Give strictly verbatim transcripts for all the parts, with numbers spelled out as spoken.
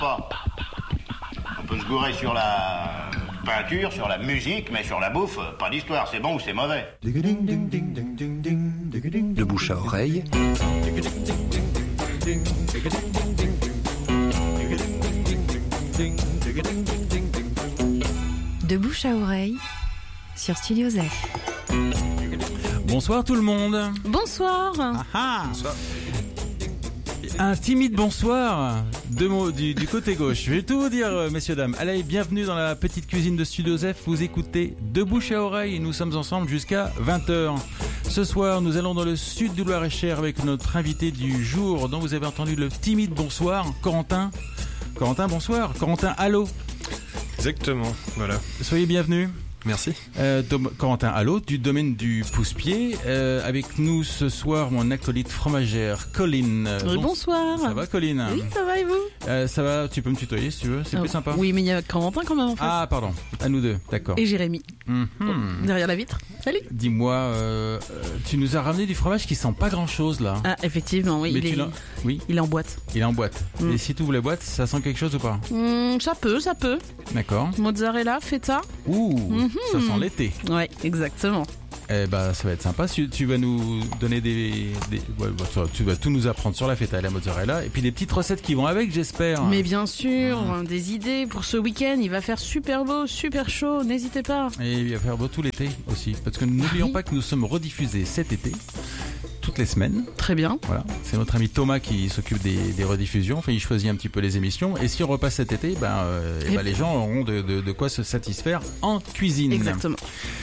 Pas. On peut se gourer sur la peinture, sur la musique, mais sur la bouffe, pas d'histoire, c'est bon ou c'est mauvais. De bouche à oreille. De bouche à oreille sur Studio Zef. Bonsoir tout le monde. Bonsoir. Ah ah. Bonsoir. Un timide bonsoir de mots du, du côté gauche. Je vais tout vous dire, messieurs, dames. Allez, bienvenue dans la petite cuisine de Studio Zef. Vous écoutez De bouche à oreille et nous sommes ensemble jusqu'à vingt heures. Ce soir, nous allons dans le sud du Loir-et-Cher avec notre invité du jour dont vous avez entendu le timide bonsoir, Corentin. Corentin, bonsoir. Corentin, allô. Exactement, voilà. Soyez bienvenus. Merci. Euh, Dom- Corentin Allot, du domaine du pouce-pied. Euh, avec nous ce soir, mon acolyte fromagère, Colline. Oui, Bon- bonsoir. Ça va, Colline? Oui, ça va et vous? euh, Ça va, tu peux me tutoyer si tu veux, c'est Oh, plus sympa. Oui, mais il y a Corentin quand même en face. Ah, pardon, à nous deux, d'accord. Et Jérémy, Mhm. derrière la vitre. Salut. Dis-moi, euh, euh, tu nous as ramené du fromage qui sent pas grand-chose là. Ah, effectivement, oui, Mais il tu est, l'as- Oui, il est en boîte. il est en boîte. Mm. Et si tu ouvres la boîte, ça sent quelque chose ou pas? Hmm, ça peut, ça peut. D'accord. Mozzarella, feta. Ouh, Mhm. ça sent l'été. Ouais, exactement. Eh ben, ça va être sympa. Tu, tu vas nous donner des, des ouais, bah, tu vas- tu vas tout nous apprendre sur la feta et la mozzarella, et puis des petites recettes qui vont avec, j'espère. Mais bien sûr, Mhm. des idées pour ce week-end. Il va faire super beau, super chaud. N'hésitez pas. Et il va faire beau tout l'été aussi, parce que n'oublions Oui. pas que nous sommes rediffusés cet été, toutes les semaines. Très bien. Voilà, c'est notre ami Thomas qui s'occupe des, des rediffusions. Enfin, il choisit un petit peu les émissions. Et si on repasse cet été, ben, euh, eh Et- ben, les gens auront de, de, de quoi se satisfaire en cuisine. Exactement.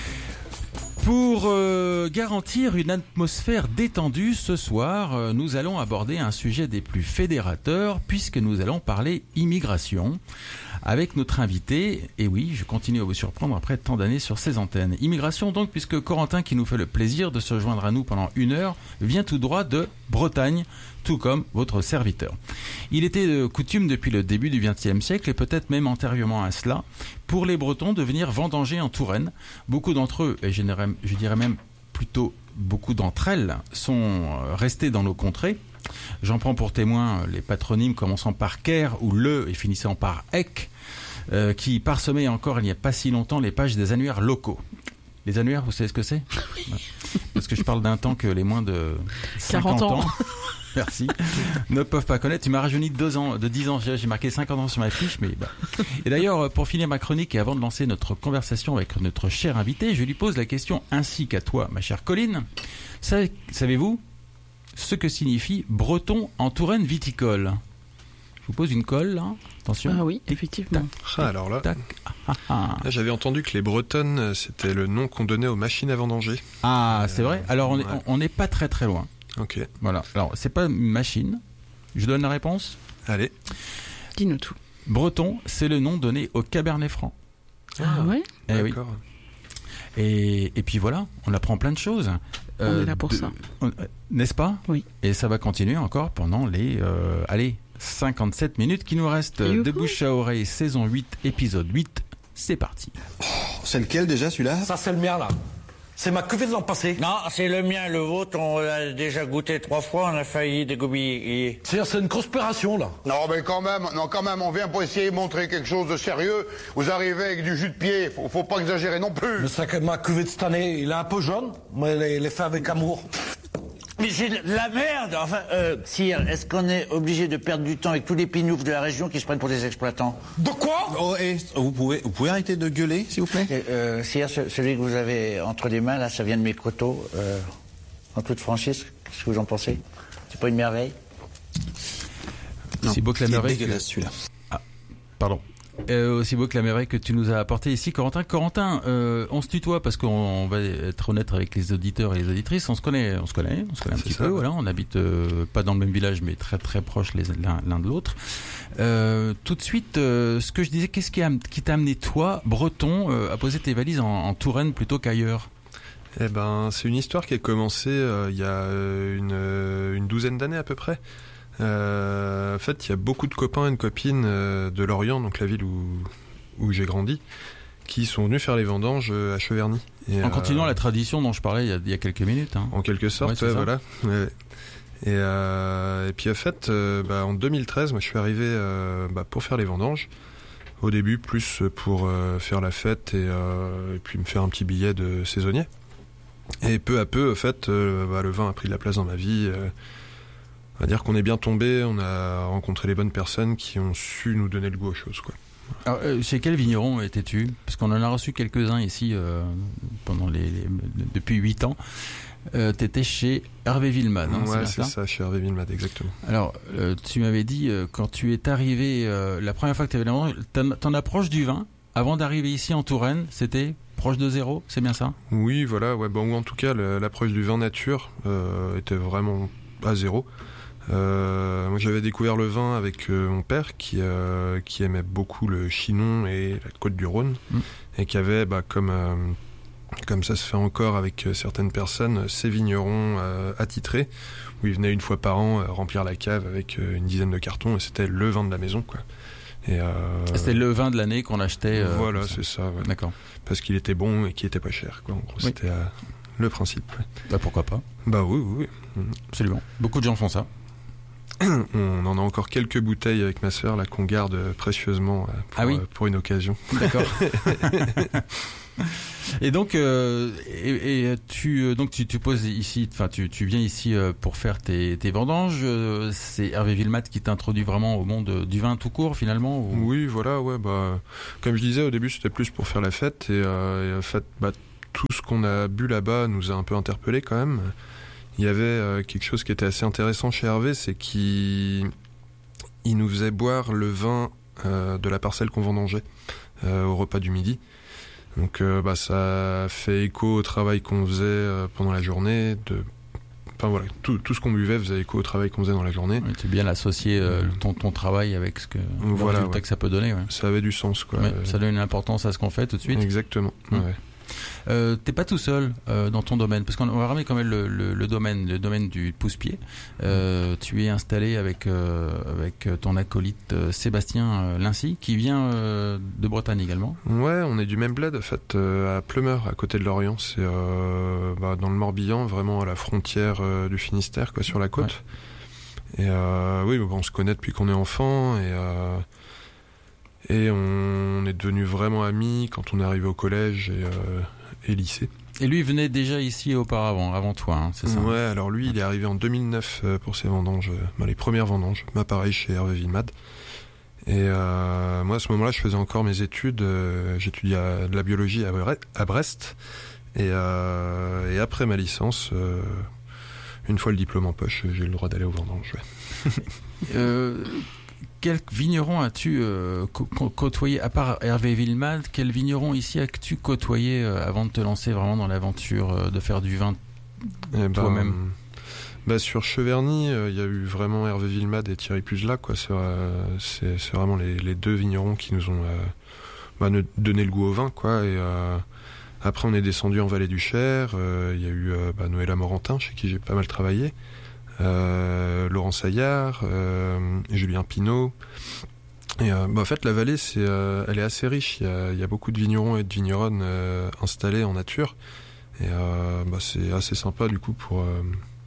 Pour euh, garantir une atmosphère détendue ce soir, euh, nous allons aborder un sujet des plus fédérateurs puisque nous allons parler immigration avec notre invité. Et oui, je continue à vous surprendre après tant d'années sur ces antennes. Immigration donc, puisque Corentin, qui nous fait le plaisir de se joindre à nous pendant une heure, vient tout droit de Bretagne, tout comme votre serviteur. Il était de coutume depuis le début du vingtième siècle et peut-être même antérieurement à cela, pour les Bretons de venir vendanger en Touraine. Beaucoup d'entre eux, et je dirais, je dirais même plutôt beaucoup d'entre elles, sont restés dans nos contrées. J'en prends pour témoin les patronymes commençant par Ker ou Le et finissant par Ek, euh, qui parsemaient encore il n'y a pas si longtemps les pages des annuaires locaux. Les annuaires, vous savez ce que c'est? Ouais. Parce que je parle d'un temps que les moins de cinquante quarante ans. Merci, ne peuvent pas connaître. Tu m'as rajeuni de deux ans, de dix ans. J'ai marqué cinquante ans sur ma fiche, mais bah. Et d'ailleurs, pour finir ma chronique et avant de lancer notre conversation avec notre cher invité, je lui pose la question ainsi qu'à toi, ma chère Colline. Savez- Savez-vous ce que signifie breton en Touraine viticole? Je vous pose une colle, là. Attention. Ah oui, Tic, effectivement. Ah, alors là, tac. Ah, ah. là, j'avais entendu que les bretonnes, euh, c'était le nom qu'on donnait aux machines à vendanger. Ah, c'est vrai. Alors, on est- Ouais. on n'est pas très très loin. Ok, Voilà. Alors, c'est pas une machine. Je donne la réponse. allez. Dis-nous tout. Breton, c'est le nom donné au Cabernet Franc. Ah ouais? Eh oui. D'accord. Et, et puis voilà, on apprend plein de choses. On est là pour de- ça. on- euh, N'est-ce pas? Oui. Et ça va continuer encore pendant les, euh, allez, cinquante-sept minutes qui nous restent. Youhou. De bouche à oreille, saison huit, épisode huit. C'est parti. C'est lequel déjà celui-là? Ça, c'est le mien, là. C'est ma cuvée de l'an passé. Non, c'est le mien, le vôtre, on l'a déjà goûté trois fois, on a failli dégobiller. C'est c'est une conspiration, là. Non, mais quand même, non, quand même, on vient pour essayer de montrer quelque chose de sérieux. Vous arrivez avec du jus de pied, faut, faut pas exagérer non plus. Le sac, ma cuvée de cette année, il est un peu jaune, mais il est- il est fait avec amour. Mais c'est de la merde. Enfin, euh, sire, est-ce qu'on est obligé de perdre du temps avec tous les pignoufs de la région qui se prennent pour des exploitants? De quoi? Oh, et vous pouvez, vous pouvez arrêter de gueuler, s'il vous plaît? Et, euh, Sire, ce- celui que vous avez entre les mains, là, ça vient de mes coteaux. Euh, en toute franchise, qu'est-ce que vous en pensez? C'est pas une merveille? Aussi beau que la il est merveille. que- dégueulasse, celui-là. Pardon. Euh, aussi beau que la merveille que tu nous as apporté ici, Corentin. Corentin, euh, on se tutoie parce qu'on on va être honnête avec les auditeurs et les auditrices. On se connaît, on se connaît, on se connaît un C'est petit ça. peu. Voilà, on habite euh, pas dans le même village, mais très très proches les l'un, l'un de l'autre. Euh, tout de suite, euh, ce que je disais, qu'est-ce qui, a, qui t'a amené toi, Breton, euh, à poser tes valises en, en Touraine plutôt qu'ailleurs? Eh ben, c'est une histoire qui a commencé euh, il y a euh, une, euh, une douzaine d'années à peu près. Euh, en fait, il y a beaucoup de copains et de copines euh, de Lorient, donc la ville où, où j'ai grandi, qui sont venus faire les vendanges euh, à Cheverny. Et, En euh, continuant la tradition dont je parlais il y a, il y a quelques minutes. Hein. En quelque sorte, Ouais, c'est ouais, ça. voilà. Ouais. Et, euh, et puis en fait, euh, bah, en deux mille treize, moi je suis arrivé euh, bah, pour faire les vendanges. Au début, plus pour euh, faire la fête et, euh, et puis me faire un petit billet de saisonnier. Et peu à peu, en fait, euh, bah, le vin a pris de la place dans ma vie. Euh, on va dire qu'on est bien tombé, on a rencontré les bonnes personnes qui ont su nous donner le goût aux choses, quoi. Alors, euh, chez quel vigneron étais-tu ? Parce qu'on en a reçu quelques-uns ici euh, pendant les, les, depuis huit ans. Euh, tu étais chez Hervé Villemade, hein, ouais, c'est, c'est ça, chez Hervé Villemade, exactement. Alors, euh, tu m'avais dit, euh, quand tu es arrivé, euh, la première fois que tu avais la vendange, ton, ton approche du vin, avant d'arriver ici en Touraine, c'était proche de zéro, c'est bien ça ? Oui, voilà, ouais, bon, ou en tout cas, le, l'approche du vin nature euh, était vraiment à zéro. Euh, moi, j'avais découvert le vin avec euh, mon père qui, euh, qui aimait beaucoup le Chinon et la Côte-du-Rhône, mmh. et qui avait, bah, comme... Euh, Comme ça se fait encore avec certaines personnes, ces vignerons euh, attitrés, où ils venaient une fois par an euh, remplir la cave avec euh, une dizaine de cartons, et c'était le vin de la maison, quoi. Et, euh, c'était le vin de l'année qu'on achetait. Euh, voilà, c'est ça. Ouais. D'accord. Parce qu'il était bon et qu'il était pas cher, quoi. En gros, oui. C'était euh, le principe. Ouais. Bah pourquoi pas. Bah oui, oui, oui. Absolument. Beaucoup de gens font ça. On en a encore quelques bouteilles avec ma sœur là qu'on garde précieusement pour, ah oui euh, pour une occasion. D'accord. Et donc, euh, et, et tu, donc tu, tu poses ici, enfin tu, tu viens ici pour faire tes, tes vendanges. C'est Hervé Villemade qui t'introduit vraiment au monde du vin tout court finalement. Ou... Oui, voilà, ouais, bah, comme je disais au début, c'était plus pour faire la fête et, euh, et en fait, bah, tout ce qu'on a bu là-bas nous a un peu interpellés quand même. Il y avait euh, quelque chose qui était assez intéressant chez Hervé, c'est qu'il il nous faisait boire le vin euh, de la parcelle qu'on vendangeait euh, au repas du midi. Donc euh, bah, ça fait écho au travail qu'on faisait euh, pendant la journée. De... Enfin voilà, tout, tout ce qu'on buvait faisait écho au travail qu'on faisait dans la journée. Oui, tu bien associé euh, ton, ton travail avec ce que, voilà, le résultat ouais. que ça peut donner. Ouais. Ça avait du sens, quoi. Ouais, ça donne une importance à ce qu'on fait tout de suite. Exactement. Mmh. Ouais. Euh, t'es pas tout seul euh, dans ton domaine, parce qu'on va ramener quand même le, le, le domaine, le domaine du pousse-pied. Euh, tu es installé avec euh, avec ton acolyte euh, Sébastien euh, Lincy, qui vient euh, de Bretagne également. Ouais, on est du même bled, en fait, euh, à Pleumeur, à côté de Lorient. C'est euh, bah, dans le Morbihan, vraiment à la frontière euh, du Finistère, quoi, sur la côte. Ouais. Et euh, oui, bon, on se connaît depuis qu'on est enfant, et euh, et on est devenus vraiment amis quand on est arrivé au collège et, euh, et lycée. Et lui venait déjà ici auparavant, avant toi, hein, c'est ça ? Ouais, alors lui, il est arrivé en deux mille neuf pour ses vendanges, bah, les premières vendanges. Bah, pareil chez Hervé Villemade. Et euh, moi, à ce moment-là, je faisais encore mes études. Euh, j'étudiais de la biologie à, Bre- à Brest. Et, euh, et après ma licence, euh, une fois le diplôme en poche, j'ai eu le droit d'aller aux vendanges. Ouais. euh, quel vigneron as-tu euh, co- côtoyé, à part Hervé Villemade, quel vigneron ici as-tu côtoyé euh, avant de te lancer vraiment dans l'aventure euh, de faire du vin eh toi-même ? ben, bah sur Cheverny, il euh, y a eu vraiment Hervé Villemade et Thierry Puzelac, quoi. C'est, euh, c'est, c'est vraiment les, les deux vignerons qui nous ont euh, bah, donné le goût au vin, quoi. Et euh, après, on est descendu en Vallée du Cher. Il euh, y a eu euh, bah, Noëlla Morentin, chez qui j'ai pas mal travaillé. Euh, Laurent Saillard, euh, Julien Pinault. Et euh, bah, en fait, la vallée, c'est, euh, elle est assez riche. Il y a, y a beaucoup de vignerons et de vigneronnes euh, installés en nature. Et euh, bah, c'est assez sympa du coup pour euh,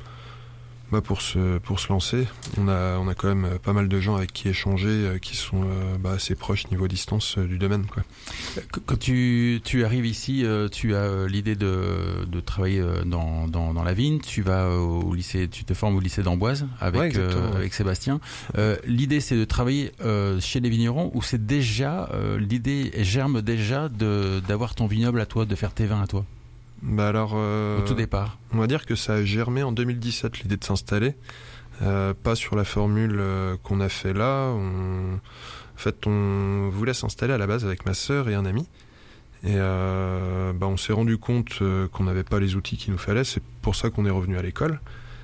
bah, pour se pour se lancer. On a on a quand même pas mal de gens avec qui échanger, euh, qui sont euh, bah, assez proches niveau distance euh, du domaine, quoi. Quand tu tu arrives ici, euh, tu as euh, l'idée de de travailler euh, dans dans dans la vigne. Tu vas euh, au lycée, tu te formes au lycée d'Amboise avec ouais, euh, avec Sébastien. Euh, l'idée c'est de travailler euh, chez les vignerons, ou c'est déjà euh, l'idée germe déjà de d'avoir ton vignoble à toi, de faire tes vins à toi? Bah alors, euh, au tout départ. On va dire que ça a germé en deux mille dix-sept, l'idée de s'installer. Euh, pas sur la formule euh, qu'on a fait là. On... En fait, on voulait s'installer à la base avec ma sœur et un ami. Et euh, bah, on s'est rendu compte euh, qu'on n'avait pas les outils qu'il nous fallait. C'est pour ça qu'on est revenu à l'école.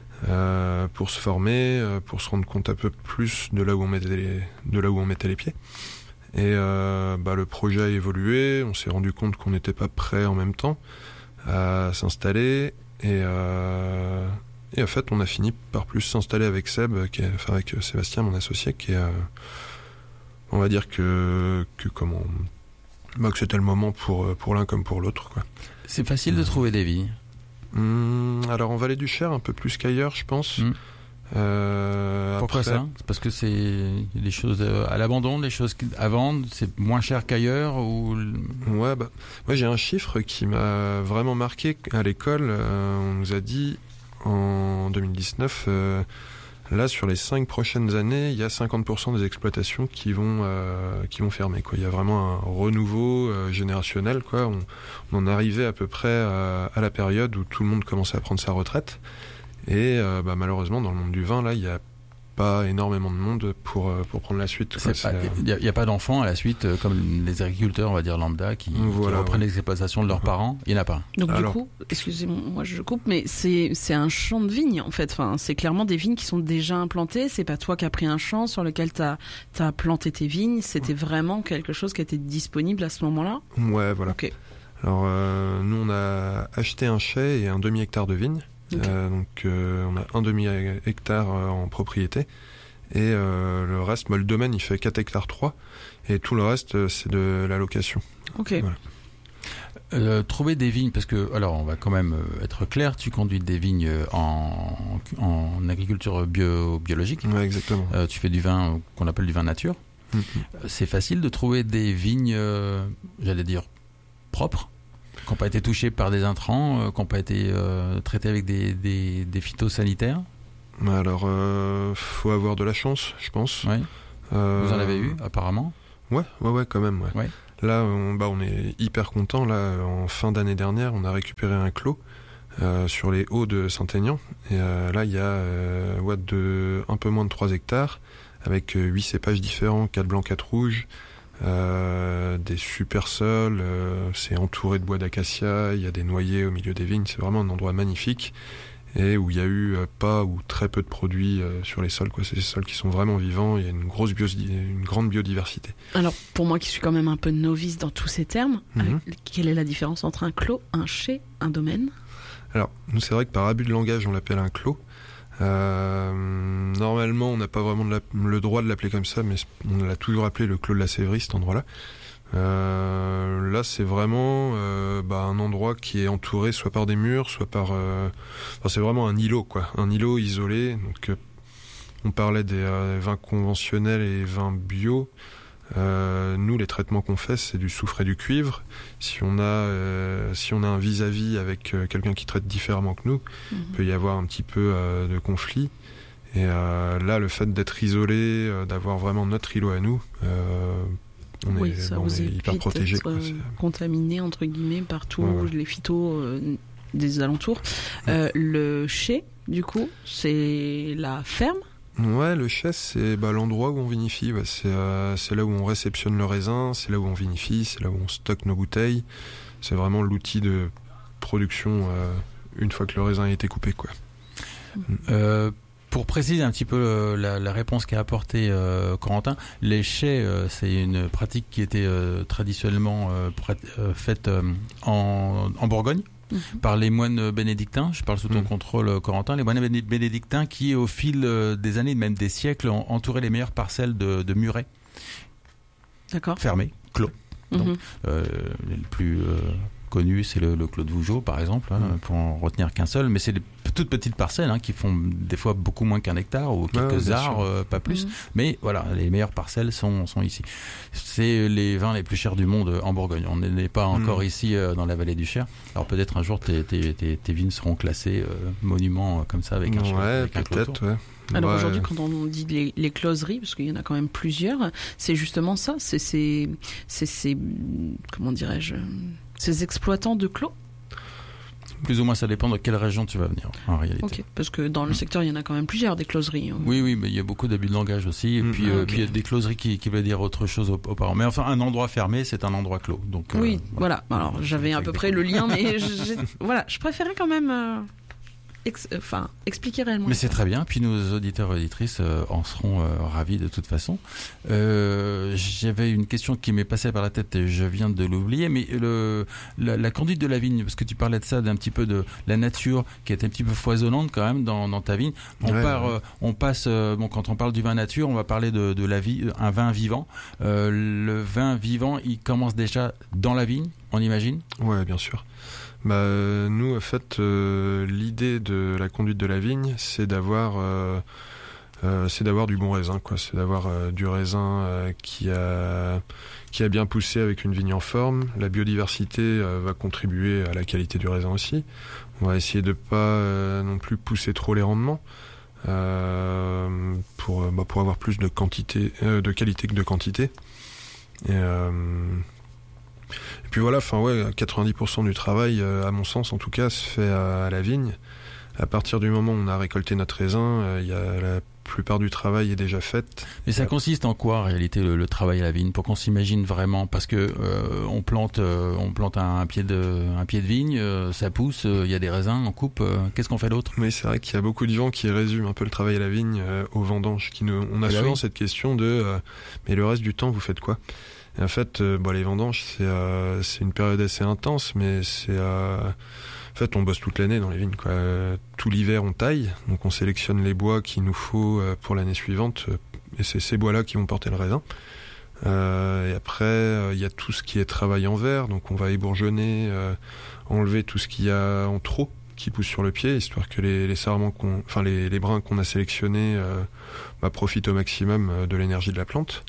Euh, pour se former, euh, pour se rendre compte un peu plus de là où on mettait les, de là où on mettait les pieds. Et euh, bah, le projet a évolué. On s'est rendu compte qu'on n'était pas prêts en même temps à s'installer, et, euh, et en fait on a fini par plus s'installer avec Seb, qui est, enfin avec Sébastien, mon associé, qui est, euh, on va dire que, que comment, bah, que c'était le moment pour, pour l'un comme pour l'autre, quoi. C'est facile de trouver des vignes. Hum, alors en Vallée du Cher, un peu plus qu'ailleurs, je pense. Hum. Euh, Pourquoi après, ça? C'est parce que c'est des choses à l'abandon, des choses à vendre, c'est moins cher qu'ailleurs ou... Ouais, bah, moi j'ai un chiffre qui m'a vraiment marqué à l'école. Euh, on nous a dit en deux mille dix-neuf, euh, là sur les cinq prochaines années, il y a cinquante pour cent des exploitations qui vont euh, qui vont fermer. Quoi. Il y a vraiment un renouveau euh, générationnel. Quoi. On, on en arrivait à peu près à, à la période où tout le monde commençait à prendre sa retraite. Et euh, bah, malheureusement, dans le monde du vin, là, il n'y a pas énormément de monde pour, euh, pour prendre la suite. Il n'y a, a pas d'enfants à la suite, euh, comme les agriculteurs, on va dire lambda, qui, voilà, qui reprennent ouais. les exploitations de leurs parents. Il n'y en a pas. Donc Alors, du coup, excusez-moi, moi je coupe, mais c'est c'est un champ de vignes en fait. Enfin, c'est clairement des vignes qui sont déjà implantées. C'est pas toi qui as pris un champ sur lequel tu as t'as planté tes vignes. C'était vraiment quelque chose qui était disponible à ce moment-là. Ouais, voilà. Ok. Alors euh, nous, on a acheté un chai et un demi hectare de vigne. Okay. Euh, donc euh, on a un demi-hectare euh, en propriété et euh, le reste, bah, le domaine il fait quatre hectares trois et tout le reste euh, c'est de la location. Ok. Voilà. Euh, trouver des vignes, parce que, alors on va quand même être clair, tu conduis des vignes en, en agriculture bio, biologique. Ouais, exactement. Euh, tu fais du vin qu'on appelle du vin nature. Mm-hmm. C'est facile de trouver des vignes, euh, j'allais dire, propres, qui n'ont pas été touchés par des intrants, euh, qui n'ont pas été euh, traités avec des, des, des phytosanitaires. Alors, euh, faut avoir de la chance, je pense. Ouais. Euh, Vous en avez eu, apparemment. Ouais, ouais, ouais, quand même. Ouais. Ouais. Là, on, bah, on est hyper content. Là, en fin d'année dernière, on a récupéré un clos euh, sur les hauts de Saint-Aignan. Et euh, là, il y a euh, ouais, de, un peu moins de trois hectares, avec huit cépages différents, quatre blancs, quatre rouges. Euh, des super sols, euh, c'est entouré de bois d'acacia, il y a des noyers au milieu des vignes, c'est vraiment un endroit magnifique et où il y a eu euh, pas ou très peu de produits euh, sur les sols, quoi. C'est des sols qui sont vraiment vivants, il y a une grosse bio- une grande biodiversité. Alors pour moi qui suis quand même un peu novice dans tous ces termes, Mm-hmm. euh, quelle est la différence entre un clos, un chai, un domaine? Alors nous c'est vrai que par abus de langage on l'appelle un clos. Euh, normalement, on n'a pas vraiment de la, le droit de l'appeler comme ça, mais on l'a toujours appelé le clos de la Sévrie, cet endroit-là. Euh, là, c'est vraiment euh, bah, un endroit qui est entouré soit par des murs, soit par... Euh, enfin, c'est vraiment un îlot, quoi. Un îlot isolé. Donc, euh, on parlait des euh, vins conventionnels et vins bio. Euh, nous, les traitements qu'on fait, c'est du soufre et du cuivre. Si on a, euh, si on a un vis-à-vis avec euh, quelqu'un qui traite différemment que nous, mm-hmm. il peut y avoir un petit peu euh, de conflit. Et euh, là, le fait d'être isolé, euh, d'avoir vraiment notre îlot à nous, euh, on oui, est, ça on vous est hyper protégé. Euh, contaminé entre guillemets partout, ouais, ouais. les phytos euh, des alentours. Ouais. Euh, le chai, du coup, c'est la ferme. Ouais, le chai, c'est bah, l'endroit où on vinifie. Ouais. C'est, euh, c'est là où on réceptionne le raisin, c'est là où on vinifie, c'est là où on stocke nos bouteilles. C'est vraiment l'outil de production euh, une fois que le raisin a été coupé, quoi. Euh, pour préciser un petit peu euh, la, la réponse qu'a apportée euh, Corentin, les chais, euh, c'est une pratique qui était euh, traditionnellement euh, prête, euh, faite euh, en, en Bourgogne. Mmh. Par les moines bénédictins, je parle sous ton mmh. contrôle Corentin, les moines bénédictins qui au fil des années, même des siècles, ont entouré les meilleures parcelles de, de murets. D'accord. Fermés, clos. Mmh. Donc, euh, le plus euh, connu, c'est le, le clos de Vougeot, par exemple, hein, mmh. pour en retenir qu'un seul, mais c'est des toutes petites parcelles hein, qui font des fois beaucoup moins qu'un hectare ou quelques ouais, arts, euh, pas plus. Mmh. Mais voilà, les meilleures parcelles sont, sont ici. C'est les vins les plus chers du monde en Bourgogne. On n'est pas encore mmh. ici euh, dans la vallée du Cher. Alors peut-être un jour tes, tes, tes, tes vignes seront classées euh, monuments euh, comme ça avec un ouais, avec un peut-être, ouais. Alors ouais. aujourd'hui, quand on dit les, les closeries, parce qu'il y en a quand même plusieurs, c'est justement ça, c'est ces, c'est ces, comment dirais-je, ces exploitants de clos. Plus ou moins, ça dépend de quelle région tu vas venir, en réalité. Ok, parce que dans le secteur, il y en a quand même plusieurs, des closeries. Oui, oui, mais il y a beaucoup d'abus de langage aussi. Et mmh. puis, ah, euh, okay. puis, il y a des closeries qui, qui veulent dire autre chose aux, aux parents. Mais enfin, un endroit fermé, c'est un endroit clos. Donc, oui, euh, voilà. voilà. Alors, j'avais à peu près le lien, mais voilà, je préférais quand même... Euh... Ex- enfin, expliquer réellement. Mais c'est très bien. Puis nos auditeurs et auditrices euh, en seront euh, ravis de toute façon. Euh, j'avais une question qui m'est passée par la tête et je viens de l'oublier. Mais le, la, la conduite de la vigne, parce que tu parlais de ça, d'un petit peu de la nature qui est un petit peu foisonnante quand même dans, dans ta vigne. On ouais, part, ouais. Euh, on passe. Euh, bon, quand on parle du vin nature, on va parler de, de la vie, un vin vivant. Euh, le vin vivant, il commence déjà dans la vigne, on imagine. Ouais, bien sûr. Bah, nous, en fait, euh, l'idée de la conduite de la vigne, c'est d'avoir, euh, euh, c'est d'avoir du bon raisin, quoi. C'est d'avoir euh, du raisin euh, qui a, qui a bien poussé avec une vigne en forme. La biodiversité euh, va contribuer à la qualité du raisin aussi. On va essayer de pas euh, non plus pousser trop les rendements euh, pour, bah, pour avoir plus de quantité, euh, de qualité que de quantité. Et, euh, Et puis voilà, enfin ouais, quatre-vingt-dix pour cent du travail, euh, à mon sens en tout cas, se fait à, à la vigne. À partir du moment où on a récolté notre raisin, il euh, y a la plupart du travail est déjà faite. Et ça consiste en quoi en réalité le, le travail à la vigne, pour qu'on s'imagine vraiment? Parce que euh, on plante, euh, on plante un, un pied de, un pied de vigne, euh, ça pousse, il euh, y a des raisins, on coupe. Euh, qu'est-ce qu'on fait d'autre? Oui, c'est vrai qu'il y a beaucoup de gens qui résument un peu le travail à la vigne euh, aux vendanges. Qui nous, on a ah souvent oui. cette question de, euh, mais le reste du temps, vous faites quoi? Et en fait, euh, bon, les vendanges, c'est euh, c'est une période assez intense, mais c'est euh, en fait, on bosse toute l'année dans les vignes, quoi. Euh, tout l'hiver, on taille, donc on sélectionne les bois qu'il nous faut euh, pour l'année suivante, euh, et c'est ces bois-là qui vont porter le raisin. Euh, et après, il euh, y a tout ce qui est travail en verre, donc on va ébourgeonner, euh, enlever tout ce qu'il y a en trop qui pousse sur le pied, histoire que les, les sarments qu'on, enfin les, les brins qu'on a sélectionnés euh, bah, profitent au maximum euh, de l'énergie de la plante.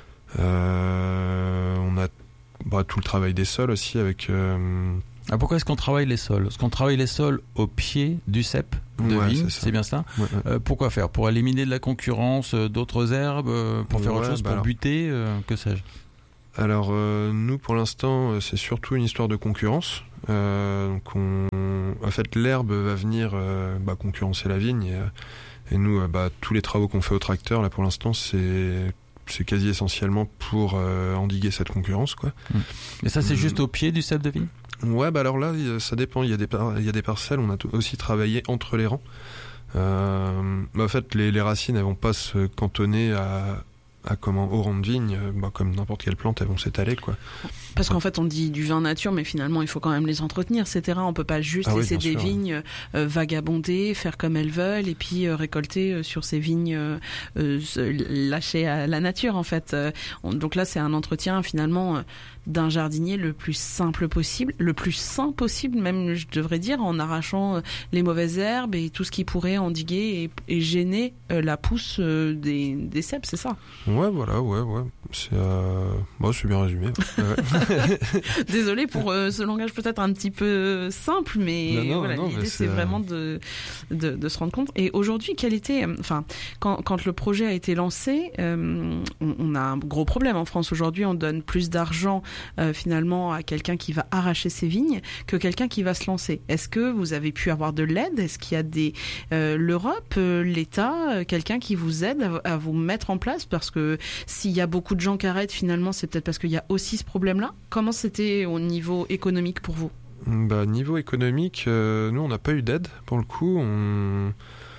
Euh, on a bah, tout le travail des sols aussi avec. Euh... Ah, pourquoi est-ce qu'on travaille les sols? Est-ce qu'on travaille les sols au pied du cep de ouais, vigne, c'est, c'est bien ça. Ouais, ouais. Euh, pourquoi faire? Pour éliminer de la concurrence, euh, d'autres herbes, euh, pour faire ouais, autre chose, bah pour alors... buter, euh, que sais-je? Alors euh, nous, pour l'instant, c'est surtout une histoire de concurrence. Euh, donc on... En fait, l'herbe va venir euh, bah, concurrencer la vigne et, et nous, euh, bah, tous les travaux qu'on fait au tracteur, là pour l'instant, c'est c'est quasi essentiellement pour euh, endiguer cette concurrence, quoi. Et ça, c'est mmh. juste au pied du cep de vigne? Ouais, bah alors là, ça dépend. Il y a des, par... il y a des parcelles, on a t- aussi travaillé entre les rangs. Euh, bah en fait, les, les racines, elles vont pas se cantonner à, à comment, au rang de vigne. Bah, comme n'importe quelle plante, elles vont s'étaler, quoi. Parce qu'en fait, on dit du vin nature, mais finalement, il faut quand même les entretenir, ces terrains. On peut pas juste ah laisser oui, des sûr, vignes euh, vagabonder, faire comme elles veulent, et puis euh, récolter euh, sur ces vignes euh, euh, lâchées à la nature, en fait. Euh, on, donc là, c'est un entretien, finalement, euh, d'un jardinier le plus simple possible, le plus sain possible, même, je devrais dire, en arrachant euh, les mauvaises herbes et tout ce qui pourrait endiguer et, et gêner euh, la pousse euh, des, des cèpes, c'est ça? Ouais, voilà, ouais, ouais. C'est, euh... bon, c'est bien résumé. Ouais. Désolé pour euh, ce langage peut-être un petit peu simple, mais non, non, voilà, non, l'idée mais c'est c'est vraiment de, de de se rendre compte. Et aujourd'hui, quel était, enfin, quand quand le projet a été lancé, euh, on, on a un gros problème en France aujourd'hui. On donne plus d'argent euh, finalement à quelqu'un qui va arracher ses vignes que quelqu'un qui va se lancer. Est-ce que vous avez pu avoir de l'aide? Est-ce qu'il y a des euh, l'Europe, euh, l'État, euh, quelqu'un qui vous aide à, à vous mettre en place? Parce que s'il y a beaucoup de gens qui arrêtent, finalement, c'est peut-être parce qu'il y a aussi ce problème-là. Comment c'était au niveau économique pour vous? Bah, niveau économique, euh, nous on n'a pas eu d'aide pour le coup. On,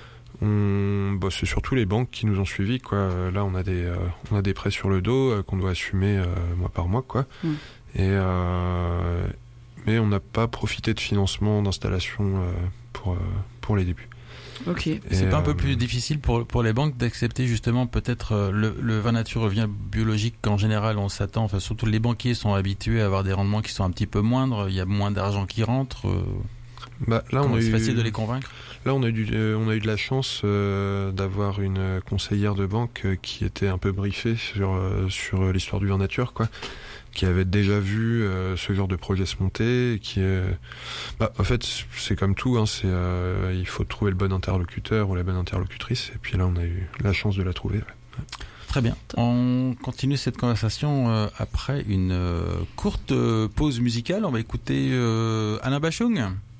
on, bah, c'est surtout les banques qui nous ont suivis, quoi. Là, on a des, euh, on a des prêts sur le dos euh, qu'on doit assumer euh, mois par mois, quoi. Mm. Et euh, mais on n'a pas profité de financement d'installation euh, pour euh, pour les débuts. Ok. Et c'est pas euh, un peu plus difficile pour pour les banques d'accepter justement peut-être euh, le, le vin nature revient biologique qu'en général on s'attend, enfin surtout les banquiers sont habitués à avoir des rendements qui sont un petit peu moindres, il y a moins d'argent qui rentre. Euh, bah, là on a c'est eu, facile de les convaincre. Là on a eu euh, on a eu de la chance euh, d'avoir une conseillère de banque euh, qui était un peu briefée sur euh, sur l'histoire du vin nature, quoi, qui avait déjà vu euh, ce genre de projet se monter, et qui euh, bah, en fait c'est comme tout, hein, c'est euh, il faut trouver le bon interlocuteur ou la bonne interlocutrice, et puis là on a eu la chance de la trouver. Ouais. Très bien. On continue cette conversation euh, après une euh, courte pause musicale. On va écouter euh, Anna Bachung.